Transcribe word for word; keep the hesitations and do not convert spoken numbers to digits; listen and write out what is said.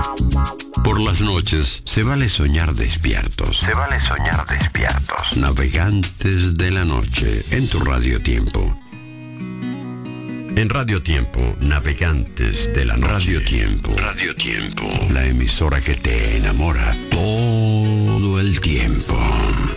Por las noches se vale soñar despiertos. Se vale soñar despiertos. Navegantes de la noche en tu Radio Tiempo. En Radio Tiempo, Navegantes de la Noche. Radio Tiempo. Radio Tiempo. La emisora que te enamora todo el tiempo.